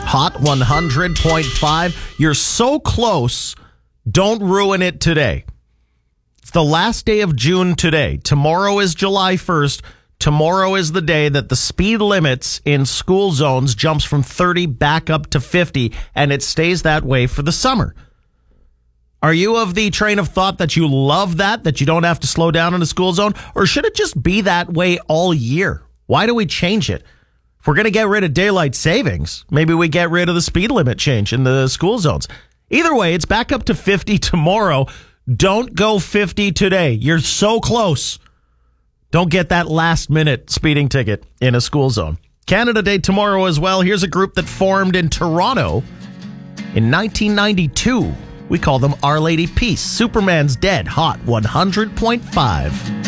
Hot 100.5. You're so close. Don't ruin it today. It's the last day of June today. Tomorrow is July 1st. Tomorrow is the day that the speed limits in school zones jumps from 30 back up to 50, and it stays that way for the summer. Are you of the train of thought that you love that you don't have to slow down in a school zone? Or should it just be that way all year? Why do we change it? If we're going to get rid of daylight savings, maybe we get rid of the speed limit change in the school zones. Either way, it's back up to 50 tomorrow. Don't go 50 today. You're so close. Don't get that last minute speeding ticket in a school zone. Canada Day tomorrow as well. Here's a group that formed in Toronto in 1992. We call them Our Lady Peace. Superman's Dead. Hot 100.5.